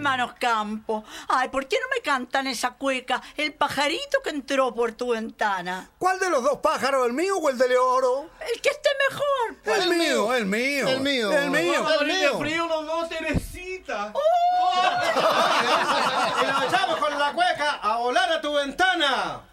hermanos Campos. Ay, ¿por qué no me cantan esa cueca? El pajarito que entró por tu ventana. ¿Cuál de los dos pájaros, el mío o el de Leoro? El que esté mejor, pues. El mío. El mío. Vamos a morir de mío. frío los dos, Teresita. Y nos echamos con la cueca a volar a tu ventana.